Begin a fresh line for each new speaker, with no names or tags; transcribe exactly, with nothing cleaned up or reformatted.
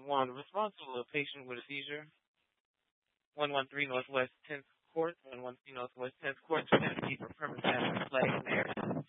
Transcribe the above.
one. Response to a patient with a seizure. one one three Northwest tenth Court. one one three Northwest tenth Court. Tennessee for permanent flag in there.